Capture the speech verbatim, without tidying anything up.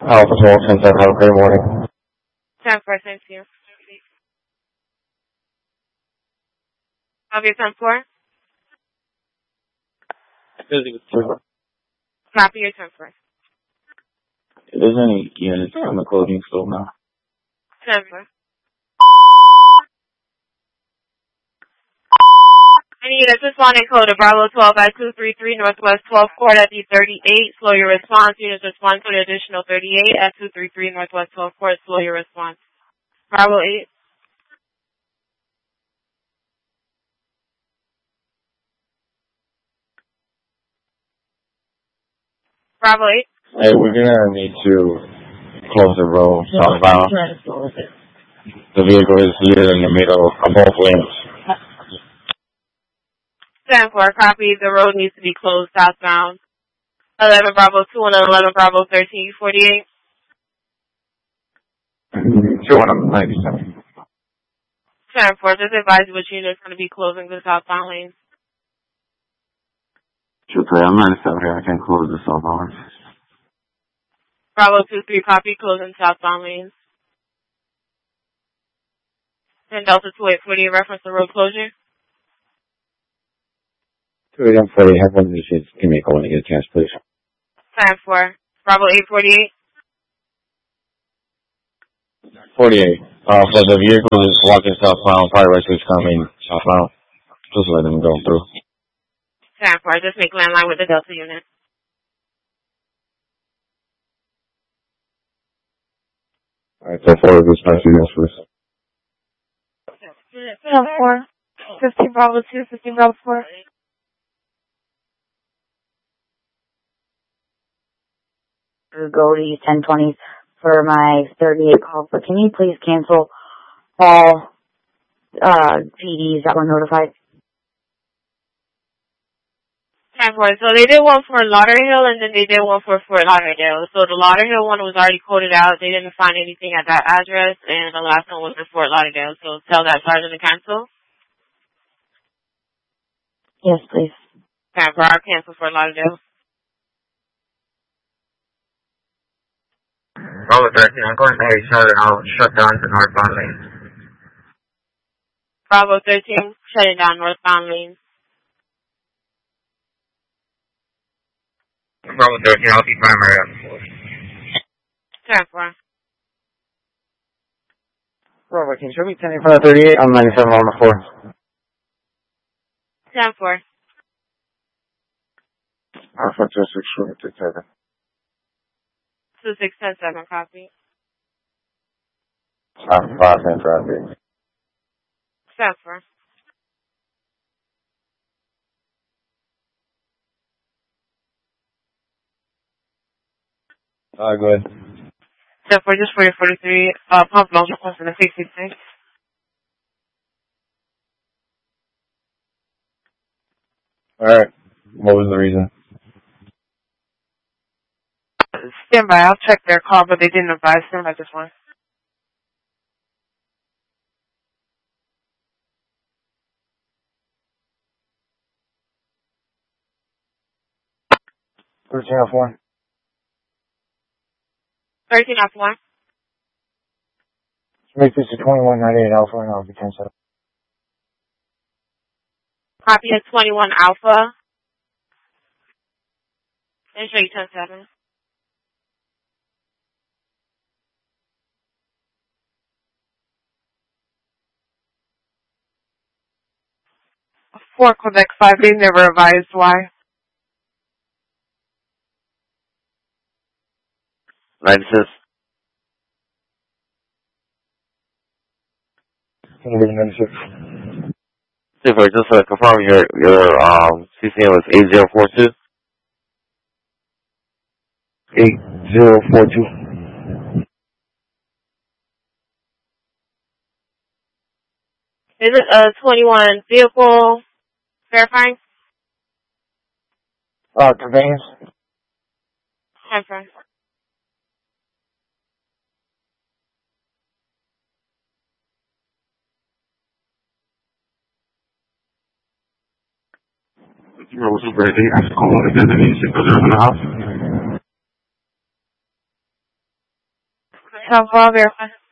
Alpha Patrol, ten seven, have a great morning. ten four, thank you. Have your ten four? Copy your ten four. There's any units on the clothing store now. ten four. Any units responding code of Bravo twelve at two three three Northwest twelfth Court at the thirty-eight. Slow your response. Units respond to an additional thirty-eight at two three three Northwest twelfth Court. Slow your response. Bravo eight. Bravo eight. Hey, we're gonna need to close the road southbound. The vehicle is here in the middle of both lanes. ten four, copy. The road needs to be closed southbound. eleven Bravo two and eleven Bravo thirteen forty-eight. two ninety-seven. ten four, just advise which unit is going to be closing the southbound lanes. two three, I'm ninety-seven here. I can't close the southbound lanes. Bravo two three, copy. Closing southbound lanes. And Delta two eight forty-eight, reference the road closure. two eight forty, have one of these kids give me a call when you get a chance, please. ten four. Bravo eight forty-eight. forty-eight. Uh, so the vehicle is walking southbound, fire rescue is coming southbound. Just let them go through. ten four, just make landline with the Delta unit. Alright, so forward dispatch units, please. ten four. fifteen Bravo two, fifteen Bravo four. Go to ten twenty for my thirty-eight call, but can you please cancel all uh, P Ds that were notified? ten four. So they did one for Lauderhill and then they did one for Fort Lauderdale. So the Lauderhill one was already coded out. They didn't find anything at that address, and the last one was for Fort Lauderdale. So tell that sergeant to cancel. Yes, please. ten four, I'll cancel Fort Lauderdale. Bravo thirteen, I'm going to shut it out, shut down to northbound lanes. Bravo thirteen, shutting down northbound lanes. Bravo thirteen, I'll be primary on the floor. ten four. Bravo, can you show me ten in front of thirty-eight? I'm ninety-seven on the floor. ten four. Alpha two six four two seven. two six ten seven, copy. Alpha five ten traffic. ten four. Alright, go ahead. ten four, just for your forty-three, uh, pump load request in the sixty-six. Alright. What was the reason? Stand by, I'll check their call, but they didn't advise them. I just want. thirteen off one. thirteen off one. Make this a twenty-one ninety-eight Alpha and I'll be ten seven. Copy at twenty-one Alpha. And show you ten seven. For Quebec five, they never advised why. ninety-six. ninety-six. Super, just to confirm your, your, um, C C N was eight zero four two? eight zero four two. Is it a twenty-one vehicle verifying? Uh, conveyance? Confirm. Rose ready. I'm calling it in the music. Southpaw, verify.